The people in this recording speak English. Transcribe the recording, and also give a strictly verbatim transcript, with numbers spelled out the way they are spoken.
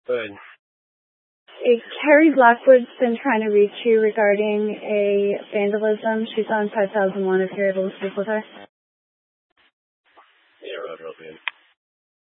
Good. Hey, Carrie Blackwood's been trying to reach you regarding a vandalism. She's on five thousand one if you're able to speak with her. Yeah, Roger, I'll be in.